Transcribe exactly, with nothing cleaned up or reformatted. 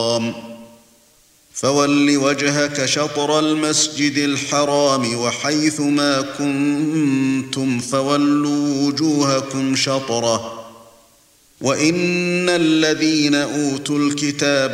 فول وجهك شطر المسجد الحرام وحيث ما كنتم فولوا وجوهكم شطره وإن الذين أوتوا الكتاب